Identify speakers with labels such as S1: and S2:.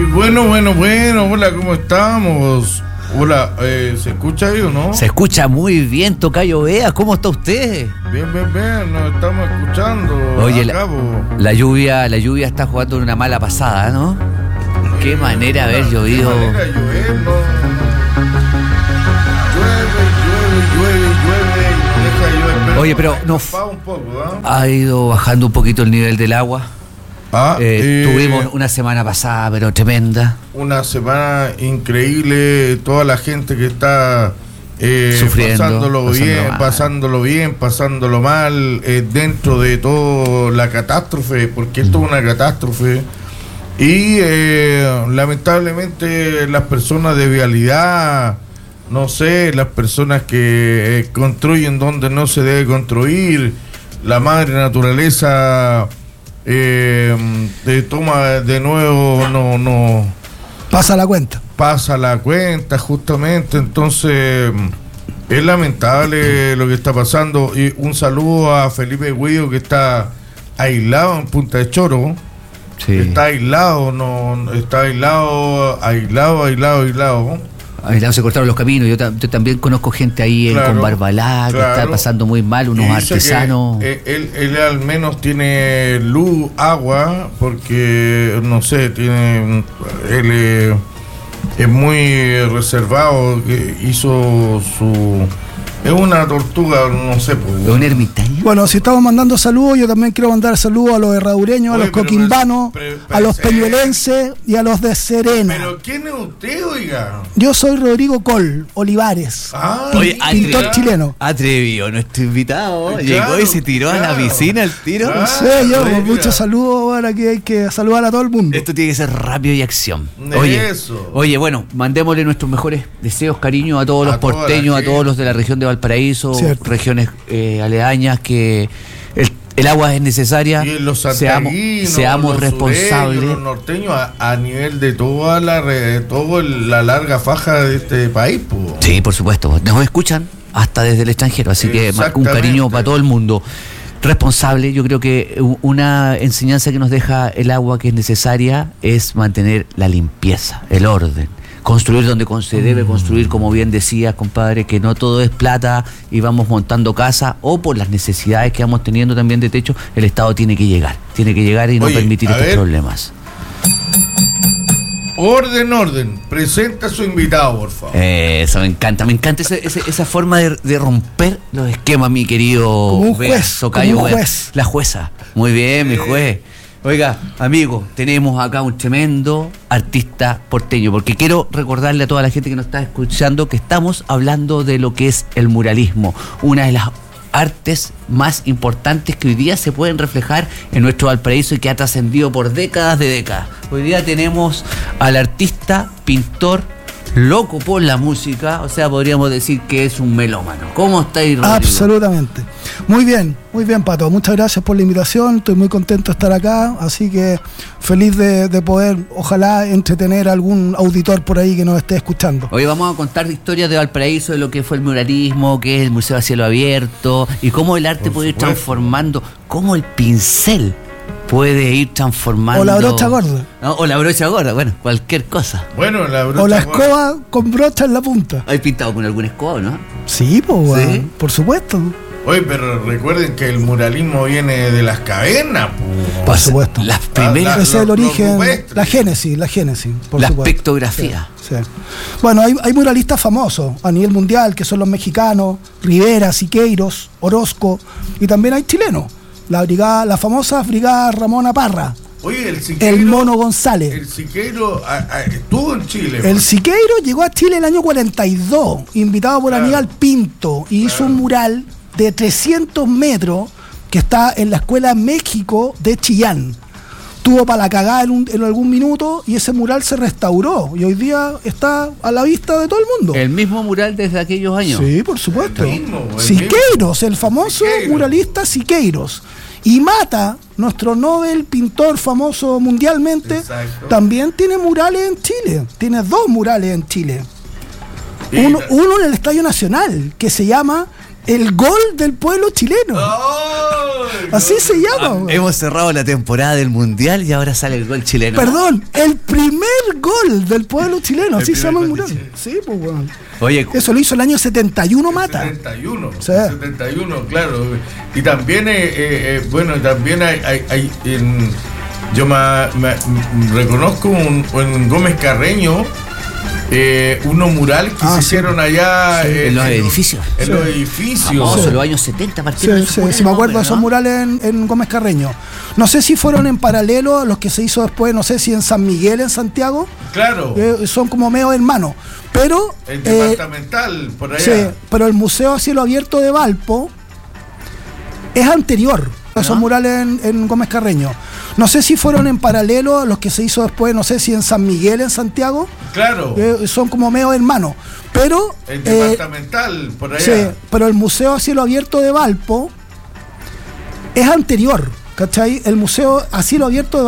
S1: Bueno, hola, ¿cómo estamos? Hola, ¿se escucha ahí o no?
S2: Se escucha muy bien, tocayo Bea, ¿cómo está usted?
S1: Bien, nos estamos escuchando.
S2: Oye, la lluvia está jugando una mala pasada, ¿no? Qué manera de haber llovido.
S1: Qué manera de llover, ¿no? Llueve,
S2: oye, pero ha ido bajando un poquito el nivel del agua. Tuvimos una semana pasada, pero tremenda.
S1: Una semana increíble, toda la gente que está sufriendo, pasándolo bien, pasándolo mal, dentro de toda la catástrofe, porque esto es una catástrofe. Y lamentablemente las personas de vialidad, no sé, las personas que construyen donde no se debe construir, la madre naturaleza toma de nuevo, no
S3: pasa la cuenta justamente. Entonces es lamentable lo que está pasando. Y un saludo a Felipe Guido, que está aislado en Punta de Choro. Sí. Está aislado.
S2: Ahí se cortaron los caminos. Yo también conozco gente ahí con Barbalá, que está pasando muy mal, unos artesanos.
S1: Él al menos tiene luz, agua, porque no sé, él es muy reservado, hizo su... Es una tortuga, no sé.
S2: ¿Es un ermitaño?
S3: Bueno, si estamos mandando saludos, yo también quiero mandar saludos a los herradureños, a los coquimbanos, a los peñuelenses y a los de Serena.
S1: ¿Pero quién es usted, oiga?
S3: Yo soy Rodrigo Col Olivares, pintor chileno.
S2: Atrevido nuestro invitado, llegó y se tiró a la piscina el tiro.
S3: Sí, muchos saludos, ahora que hay que saludar a todo el mundo.
S2: Esto tiene que ser rápido y acción. Oye, bueno, mandémosle nuestros mejores deseos, cariño a todos los porteños, a todos los de la región de Valparaíso, regiones aledañas, que el agua es necesaria.
S1: Y los
S2: seamos responsables.
S1: Los norteños a nivel de toda la larga faja de este país.
S2: Sí, por supuesto. Nos escuchan hasta desde el extranjero, así que un cariño para todo el mundo. Responsable, yo creo que una enseñanza que nos deja el agua que es necesaria es mantener la limpieza, el orden. Construir donde se debe construir, como bien decías, compadre, que no todo es plata y vamos montando casa, o por las necesidades que vamos teniendo también de techo, el Estado tiene que llegar y no permitir estos problemas.
S1: Orden, presenta a su invitado, por favor.
S2: Eso, me encanta esa forma de romper los esquemas, mi querido
S3: como un juez.
S2: La jueza, muy bien, mi juez. Oiga, amigo, tenemos acá un tremendo artista porteño, porque quiero recordarle a toda la gente que nos está escuchando que estamos hablando de lo que es el muralismo, una de las artes más importantes que hoy día se pueden reflejar en nuestro Valparaíso y que ha trascendido por décadas. Hoy día tenemos al artista, pintor, loco por la música, o sea, podríamos decir que es un melómano. ¿Cómo estáis, Rodrigo?
S3: Absolutamente. Muy bien, Pato. Muchas gracias por la invitación. Estoy muy contento de estar acá, así que feliz de poder, ojalá, entretener a algún auditor por ahí que nos esté escuchando.
S2: Hoy vamos a contar historias de Valparaíso, de lo que fue el muralismo, que es el Museo a Cielo Abierto, y cómo el arte puede ir transformando, cómo el pincel puede ir transformando.
S3: O la brocha gorda.
S2: No, o la brocha gorda, bueno, cualquier cosa.
S1: Bueno,
S3: o la escoba con brocha en la punta.
S2: ¿Has pintado con alguna escoba, no?
S3: Sí, pues, por supuesto.
S1: Oye, pero recuerden que el muralismo viene de las cavernas,
S3: por supuesto.
S2: Las primeras.
S3: Ese es el origen, la génesis, por
S2: la
S3: supuesto.
S2: Pictografía.
S3: Sí. Bueno, hay muralistas famosos a nivel mundial, que son los mexicanos, Rivera, Siqueiros, Orozco, y también hay chilenos. La famosa brigada Ramona Parra.
S1: Oye, el Siqueiro,
S3: el Mono González.
S1: El Siqueiro estuvo en Chile.
S3: El Siqueiro llegó a Chile en el año 42, invitado por Aníbal Pinto, y hizo un mural de 300 metros que está en la Escuela México de Chillán. Tuvo para la cagada en algún minuto y ese mural se restauró y hoy día está a la vista de todo el mundo.
S2: ¿El mismo mural desde aquellos años?
S3: Sí, por supuesto. Siqueiros, el famoso muralista Siqueiros. Y Mata, nuestro Nobel pintor famoso mundialmente, también tiene murales en Chile. Tiene 2 murales en Chile. Uno en el Estadio Nacional, que se llama El Gol del Pueblo Chileno. Así se llama.
S2: Hemos cerrado la temporada del Mundial y ahora sale el gol chileno.
S3: Perdón, el primer gol del pueblo chileno, así se llama el mural. Sí, pues bueno.
S2: Oye,
S3: eso lo hizo el año 71 Mata.
S1: 71,
S3: sí.
S1: 71, claro. Y también, bueno, también hay yo me reconozco en Gómez Carreño, unos murales que se hicieron allá
S2: en los edificios.
S1: En los edificios.
S2: En los años 70 partieron
S3: sí, me acuerdo de esos murales en Gómez Carreño. No sé si fueron en paralelo a los que se hizo después, no sé si en San Miguel, en Santiago.
S1: Claro.
S3: Son como medio hermanos. Pero.
S1: El departamental, por allá.
S3: Sí, pero el Museo a Cielo Abierto de Valpo es anterior a esos murales en Gómez Carreño. No sé si fueron en paralelo a los que se hizo después, no sé si en San Miguel, en Santiago.
S1: Claro.
S3: Son como medio hermanos. Pero.
S1: El departamental, por allá.
S3: Sí, pero el Museo a Cielo Abierto de Valpo es anterior, ¿cachai? El Museo a Cielo Abierto de